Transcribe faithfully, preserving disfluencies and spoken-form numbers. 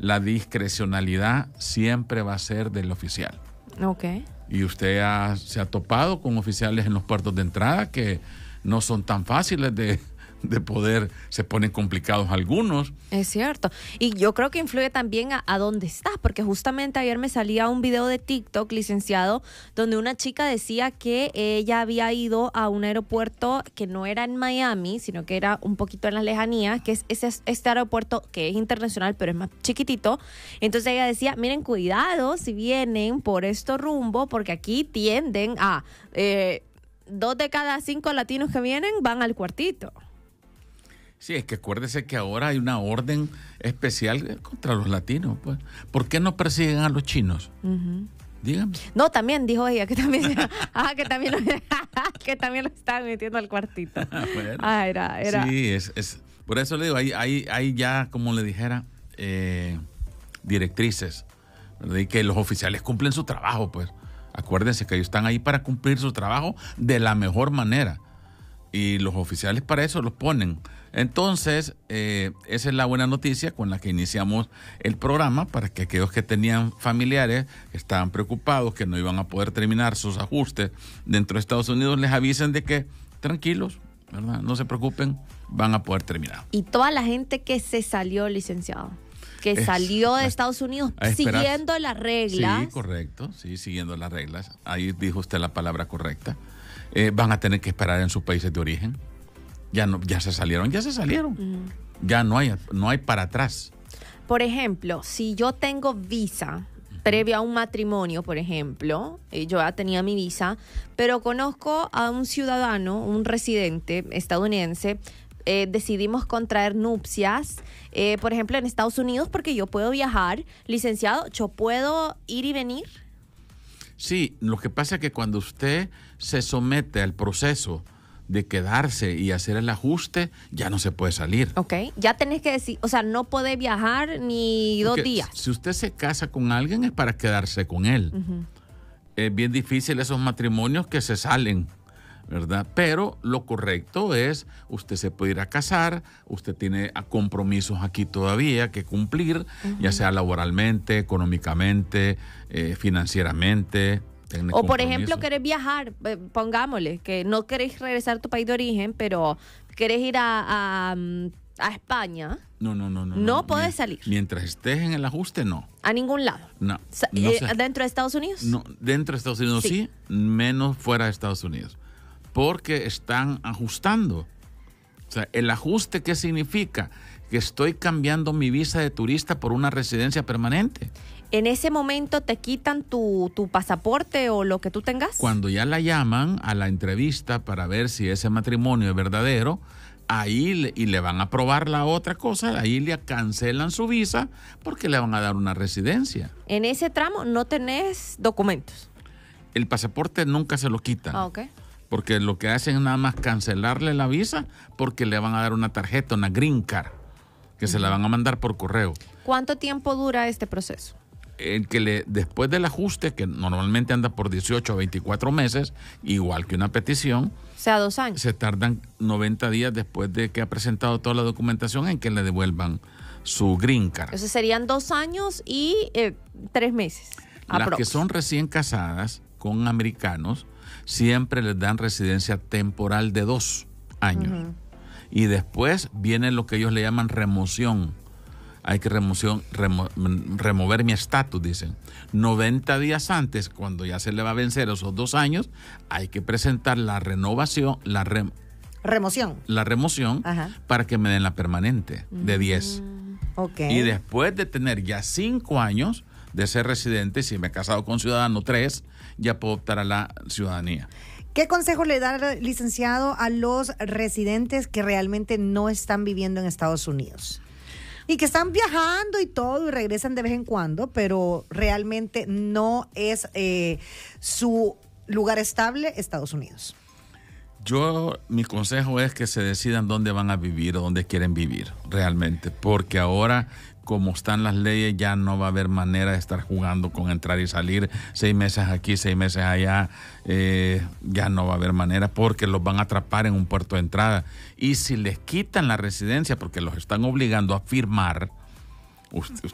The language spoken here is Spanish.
la discrecionalidad siempre va a ser del oficial. Ok. Y usted ha, se ha topado con oficiales en los puertos de entrada que no son tan fáciles de, de poder, se ponen complicados algunos. Es cierto. Y yo creo que influye también a, a dónde estás, porque justamente ayer me salía un video de TikTok, licenciado, donde una chica decía que ella había ido a un aeropuerto que no era en Miami, sino que era un poquito en las lejanías, que es ese, este aeropuerto que es internacional, pero es más chiquitito. Entonces ella decía, miren, cuidado si vienen por este rumbo, porque aquí tienden a eh, dos de cada cinco latinos que vienen van al cuartito. Sí, es que acuérdese que ahora hay una orden especial contra los latinos. Pues. ¿Por qué no persiguen a los chinos? Uh-huh. Dígame. No, también dijo ella que también, ah, que también, lo, que también lo estaban metiendo al cuartito. Bueno, ah, era, era. Sí, es, es, por eso le digo, hay, hay, hay ya, como le dijera, eh, directrices, ¿verdad? Y que los oficiales cumplen su trabajo, pues. Acuérdense que ellos están ahí para cumplir su trabajo de la mejor manera. Y los oficiales para eso los ponen. Entonces, eh, esa es la buena noticia con la que iniciamos el programa, para que aquellos que tenían familiares, que estaban preocupados, que no iban a poder terminar sus ajustes dentro de Estados Unidos, les avisen de que tranquilos, ¿verdad? No se preocupen, van a poder terminar. Y toda la gente que se salió, licenciado, que es, salió de a, Estados Unidos siguiendo las reglas. Sí, correcto, sí, siguiendo las reglas. Ahí dijo usted la palabra correcta. Eh, van a tener que esperar en sus países de origen. Ya no, ya se salieron, ya se salieron. Mm. Ya no hay, no hay para atrás. Por ejemplo, si yo tengo visa uh-huh. previo a un matrimonio, por ejemplo, eh, yo ya tenía mi visa, pero conozco a un ciudadano, un residente estadounidense, eh, decidimos contraer nupcias, eh, por ejemplo, en Estados Unidos, porque yo puedo viajar, licenciado, ¿yo puedo ir y venir? Sí, lo que pasa es que cuando usted se somete al proceso de quedarse y hacer el ajuste, ya no se puede salir. Ok, ya tenés que decir, o sea, no puede viajar ni Porque dos días. Si usted se casa con alguien es para quedarse con él. Uh-huh. Es bien difícil esos matrimonios que se salen, ¿verdad? Pero lo correcto es, usted se puede ir a casar, usted tiene compromisos aquí todavía que cumplir, uh-huh. ya sea laboralmente, económicamente, eh, financieramente. O por ejemplo, querés viajar, pongámosle, que no querés regresar a tu país de origen, pero querés ir a, a, a España. No, no, no. No, no, no podés salir. Mientras estés en el ajuste, no. ¿A ningún lado? No. Sa- no eh, sé. ¿Dentro de Estados Unidos? No, dentro de Estados Unidos sí. sí, menos fuera de Estados Unidos. Porque están ajustando. O sea, ¿el ajuste qué significa? Que estoy cambiando mi visa de turista por una residencia permanente. ¿En ese momento te quitan tu, tu pasaporte o lo que tú tengas? Cuando ya la llaman a la entrevista para ver si ese matrimonio es verdadero, ahí le, y le van a aprobar la otra cosa, ahí le cancelan su visa porque le van a dar una residencia. En ese tramo no tenés documentos. El pasaporte nunca se lo quitan. Ah, ok. Porque lo que hacen es nada más cancelarle la visa porque le van a dar una tarjeta, una green card, que uh-huh. se la van a mandar por correo. ¿Cuánto tiempo dura este proceso? El que le, después del ajuste, que normalmente anda por dieciocho a veinticuatro meses, igual que una petición. O sea, dos años. Se tardan noventa días después de que ha presentado toda la documentación en que le devuelvan su green card. Eso serían dos años y eh, tres meses. Las aprox. que son recién casadas con americanos, siempre les dan residencia temporal de dos años. Uh-huh. Y después viene lo que ellos le llaman remoción. Hay que remoción, remo, remover mi estatus, dicen. noventa días antes, cuando ya se le va a vencer esos dos años, hay que presentar la renovación, la re, remoción. La remoción Ajá. para que me den la permanente de diez. Mm, okay. Y después de tener ya cinco años de ser residente, si me he casado con ciudadano tres, ya puedo optar a la ciudadanía. ¿Qué consejo le da, licenciado, a los residentes que realmente no están viviendo en Estados Unidos? Y que están viajando y todo y regresan de vez en cuando, pero realmente no es eh, su lugar estable Estados Unidos. Yo, mi consejo es que se decidan dónde van a vivir o dónde quieren vivir realmente, porque ahora, como están las leyes, ya no va a haber manera de estar jugando con entrar y salir seis meses aquí, seis meses allá, eh, ya no va a haber manera porque los van a atrapar en un puerto de entrada. Y si les quitan la residencia porque los están obligando a firmar, usted,